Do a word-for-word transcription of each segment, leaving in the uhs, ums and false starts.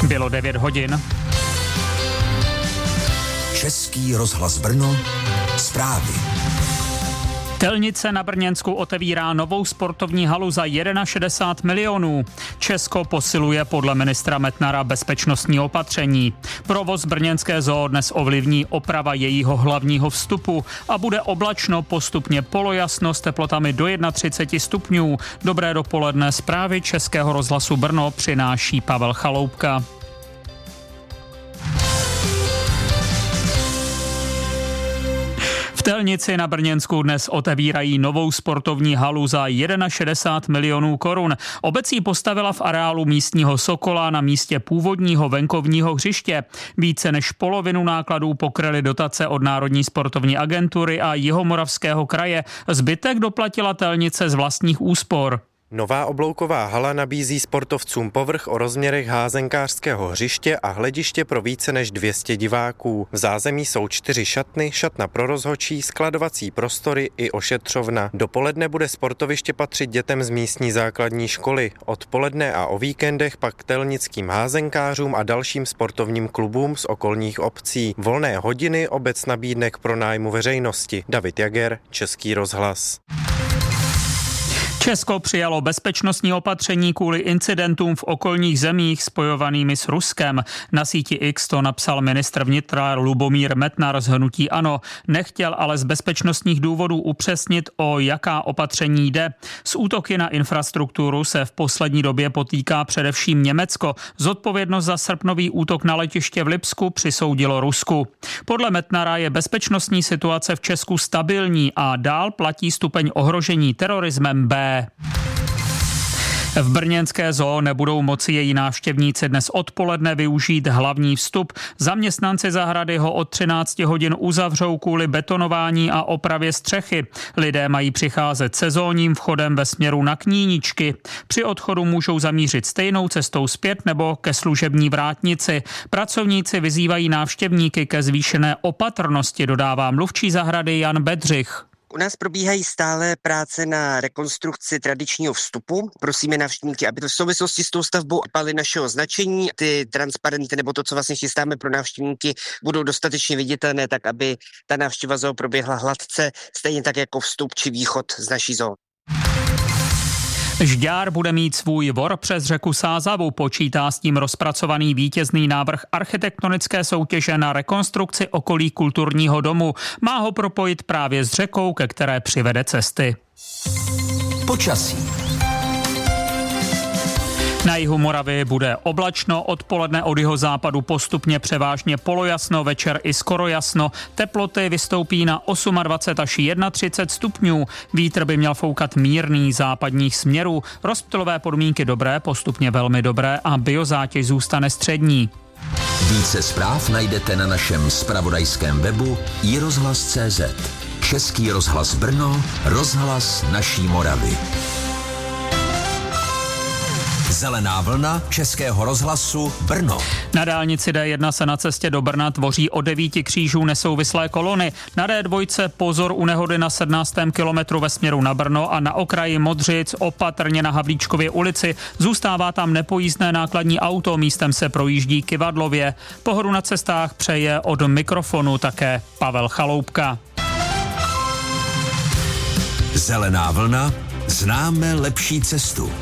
Bylo devět hodin. Český rozhlas Brno, zprávy. Telnice na Brněnsku otevírá novou sportovní halu za šedesát jedna milionů. Česko posiluje podle ministra Metnara bezpečnostní opatření. Provoz brněnské zoo dnes ovlivní oprava jejího hlavního vstupu a bude oblačno, postupně polojasno s teplotami do třicet jedna stupňů. Dobré dopoledne, zprávy Českého rozhlasu Brno přináší Pavel Chaloupka. V Telnici na Brněnsku dnes otevírají novou sportovní halu za šedesát jedna milionů korun. Obec ji postavila v areálu místního Sokola na místě původního venkovního hřiště. Více než polovinu nákladů pokryly dotace od Národní sportovní agentury a Jihomoravského kraje. Zbytek doplatila Telnice z vlastních úspor. Nová oblouková hala nabízí sportovcům povrch o rozměrech házenkářského hřiště a hlediště pro více než dvě stě diváků. V zázemí jsou čtyři šatny, šatna pro rozhodčí, skladovací prostory i ošetřovna. Dopoledne bude sportoviště patřit dětem z místní základní školy. Odpoledne a o víkendech pak telnickým házenkářům a dalším sportovním klubům z okolních obcí. Volné hodiny obec nabídne k pronájmu veřejnosti. David Jager, Český rozhlas. Česko přijalo bezpečnostní opatření kvůli incidentům v okolních zemích spojovanými s Ruskem. Na síti X to napsal ministr vnitra Lubomír Metnar z hnutí ANO. Nechtěl ale z bezpečnostních důvodů upřesnit, o jaká opatření jde. S útoky na infrastrukturu se v poslední době potýká především Německo. Zodpovědnost za srpnový útok na letiště v Lipsku přisoudilo Rusku. Podle Metnara je bezpečnostní situace v Česku stabilní a dál platí stupeň ohrožení terorismem B. V brněnské zoo nebudou moci její návštěvníci dnes odpoledne využít hlavní vstup. Zaměstnanci zahrady ho od třinácti hodin uzavřou kvůli betonování a opravě střechy. Lidé mají přicházet sezónním vchodem ve směru na Kníničky. Při odchodu můžou zamířit stejnou cestou zpět nebo ke služební vrátnici. Pracovníci vyzývají návštěvníky ke zvýšené opatrnosti, dodává mluvčí zahrady Jan Bedřich. U nás probíhají stále práce na rekonstrukci tradičního vstupu. Prosíme návštěvníky, aby to v souvislosti s tou stavbou pali našeho značení. Ty transparenty nebo to, co vlastně chystáme pro návštěvníky, budou dostatečně viditelné, tak aby ta návštěva zoo proběhla hladce, stejně tak jako vstup či východ z naší zoo. Žďár bude mít svůj vor přes řeku Sázavu, počítá s tím rozpracovaný vítězný návrh architektonické soutěže na rekonstrukci okolí kulturního domu. Má ho propojit právě s řekou, ke které přivede cesty. Počasí. Na jihu Moravy bude oblačno, odpoledne od jihozápadu postupně převážně polojasno, večer i skoro jasno. Teploty vystoupí na dvacet osm až třicet jedna stupňů. Vítr by měl foukat mírný západních směrů. Rozptylové podmínky dobré, postupně velmi dobré a biozátěž zůstane střední. Více zpráv najdete na našem zpravodajském webu i rozhlas tečka cé zet. Český rozhlas Brno, rozhlas naší Moravy. Zelená vlna Českého rozhlasu Brno. Na dálnici D jedna se na cestě do Brna tvoří od devíti křížů nesouvislé kolony. Na D dva pozor u nehody na sedmnáctém kilometru ve směru na Brno a na okraji Modřic opatrně na Havlíčkově ulici. Zůstává tam nepojízdné nákladní auto, místem se projíždí Kyvadlově. Pohodu na cestách přeje od mikrofonu také Pavel Chaloupka. Zelená vlna, známe lepší cestu.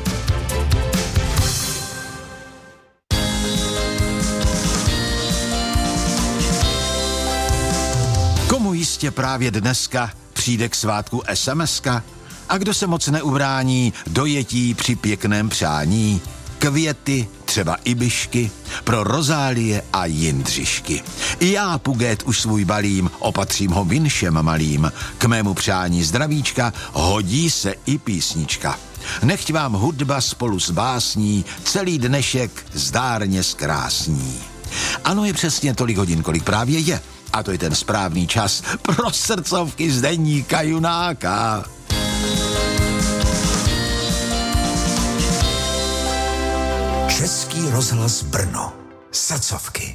Komu jistě právě dneska přijde k svátku es em eska? A kdo se moc neubrání dojetí při pěkném přání? Květy, třeba ibišky, pro Rozálie a Jindřišky. I já, Pugét, už svůj balím, opatřím ho vinšem malým. K mému přání zdravíčka hodí se i písnička. Nechť vám hudba spolu s básní celý dnešek zdárně zkrásní. Ano, je přesně tolik hodin, kolik právě je. A to je ten správný čas pro srdcovky z deníka Junáka. Český rozhlas Brno. Srdcovky.